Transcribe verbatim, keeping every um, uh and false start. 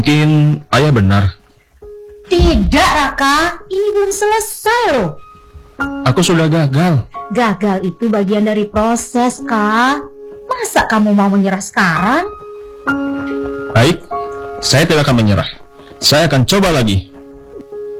Mungkin ayah benar. Tidak, Raka. Ini belum selesai loh. Aku sudah gagal. Gagal itu bagian dari proses, Kak. Masa kamu mau menyerah sekarang? Baik, saya tidak akan menyerah. Saya akan coba lagi.